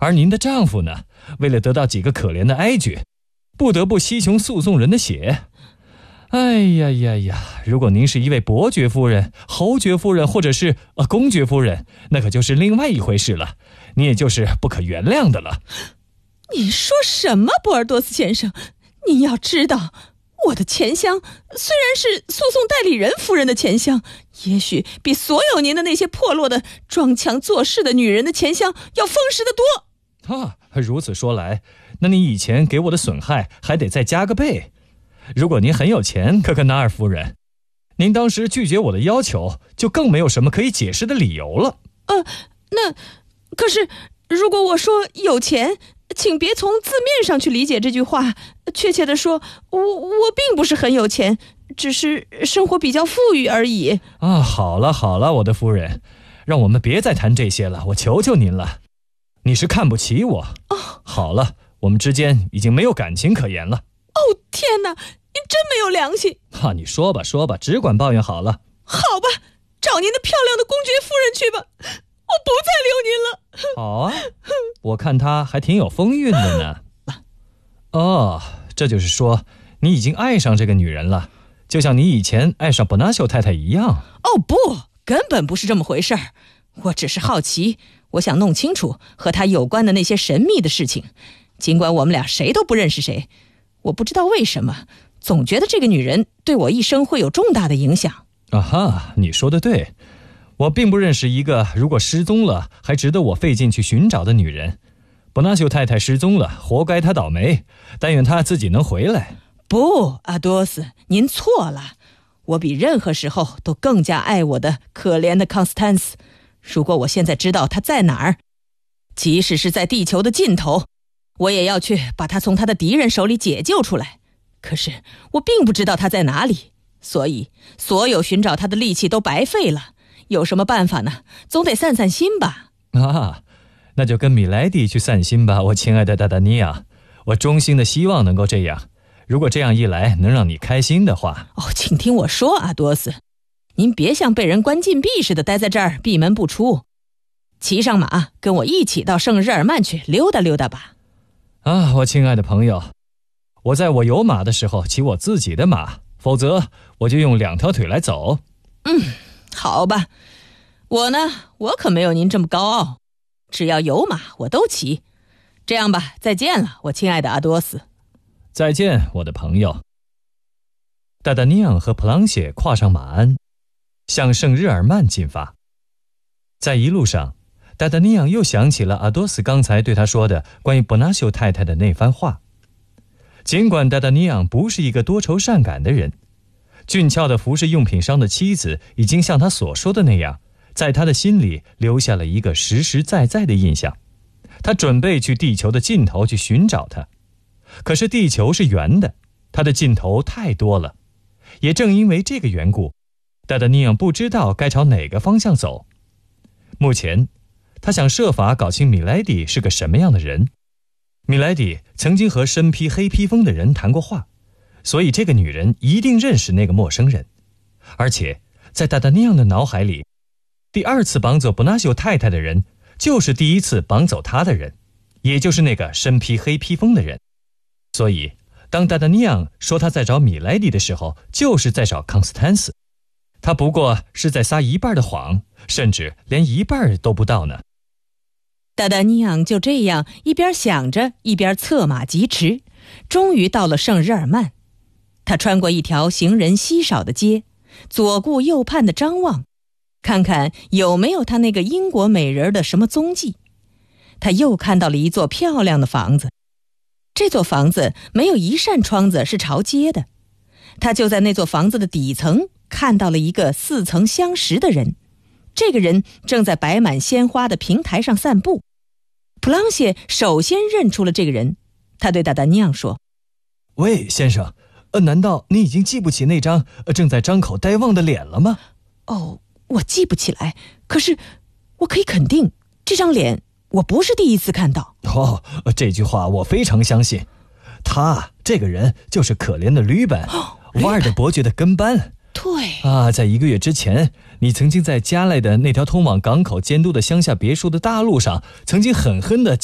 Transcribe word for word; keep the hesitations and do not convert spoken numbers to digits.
而您的丈夫呢，为了得到几个可怜的哀爵，不得不吸穷诉讼人的血。哎呀呀呀！如果您是一位伯爵夫人、侯爵夫人，或者是呃公爵夫人，那可就是另外一回事了，你也就是不可原谅的了。 你说什么，博尔多斯先生？您要知道，我的钱箱虽然是诉讼代理人夫人的钱箱，也许比所有您的那些破落的装腔作势的女人的钱箱要丰实得多。 啊，如此说来，那你以前给我的损害还得再加个倍。如果您很有钱，可可纳尔夫人，您当时拒绝我的要求，就更没有什么可以解释的理由了。 呃，那可是如果我说有钱，请别从字面上去理解这句话。确切地说，我我并不是很有钱，只是生活比较富裕而已。 啊，好了好了，我的夫人，让我们别再谈这些了，我求求您了。你是看不起我。 哦， 好了，我们之间已经没有感情可言了。 哦，天哪，你真没有良心！ 哈、啊，你说吧说吧，只管抱怨好了。 好吧，找您的漂亮的公爵夫人去吧，我不再留您了。 好啊，我看她还挺有风韵的呢。哦，这就是说你已经爱上这个女人了，就像你以前爱上伯纳秀太太一样。 哦不，根本不是这么回事儿，我只是好奇，我想弄清楚和她有关的那些神秘的事情。尽管我们俩谁都不认识谁，我不知道为什么总觉得这个女人对我一生会有重大的影响。 啊哈，你说的对，我并不认识一个如果失踪了还值得我费劲去寻找的女人。伯纳秀太太失踪了，活该她倒霉，但愿她自己能回来。 不，阿多斯，您错了，我比任何时候都更加爱我的可怜的康斯坦斯。如果我现在知道她在哪儿，即使是在地球的尽头，我也要去把她从她的敌人手里解救出来。可是我并不知道她在哪里，所以所有寻找她的力气都白费了。有什么办法呢？总得散散心吧。 啊，那就跟米莱蒂去散心吧，我亲爱的达达尼亚。我衷心的希望能够这样，如果这样一来能让你开心的话。 哦，请听我说，阿多斯，您别像被人关禁闭似的待在这儿闭门不出，骑上马跟我一起到圣日耳曼去溜达溜达吧。 啊，我亲爱的朋友，我在我有马的时候骑我自己的马，否则我就用两条腿来走。 嗯，好吧，我呢，我可没有您这么高傲，只要有马我都骑。这样吧，再见了，我亲爱的阿多斯。 再见，我的朋友。达达尼昂和普朗谢跨上马鞍，向圣日耳曼进发。在一路上，达达尼昂又想起了阿多斯刚才对他说的关于伯纳秀太太的那番话。尽管达达尼昂不是一个多愁善感的人，俊俏的服饰用品商的妻子已经像他所说的那样，在他的心里留下了一个实实在在的印象。他准备去地球的尽头去寻找她，可是地球是圆的，它的尽头太多了。也正因为这个缘故，达达尼昂不知道该朝哪个方向走。目前他想设法搞清米莱迪是个什么样的人。米莱迪曾经和身披黑披风的人谈过话，所以这个女人一定认识那个陌生人。而且在达达尼昂的脑海里，第二次绑走伯纳秀太太的人就是第一次绑走他的人，也就是那个身披黑披风的人。所以当达达尼昂说他在找米莱迪的时候，就是在找康斯坦斯。他不过是在撒一半的谎，甚至连一半都不到呢。 达达尼昂就这样一边想着，一边策马疾驰，终于到了圣日耳曼。他穿过一条行人稀少的街，左顾右盼地张望，看看有没有他那个英国美人的什么踪迹。他又看到了一座漂亮的房子，这座房子没有一扇窗子是朝街的。他就在那座房子的底层看到了一个似曾相识的人，这个人正在摆满鲜花的平台上散步。普朗谢首先认出了这个人，他对达达尼昂说： 喂，先生，呃，难道你已经记不起那张、呃、正在张口呆望的脸了吗？ 哦，我记不起来，可是我可以肯定，这张脸我不是第一次看到。 哦，这句话我非常相信。他这个人就是可怜的吕本，哦、瓦尔德伯爵的跟班。 对啊，在一个月之前，你曾经在加莱的那条通往港口监督的乡下别墅的大路上，曾经狠狠地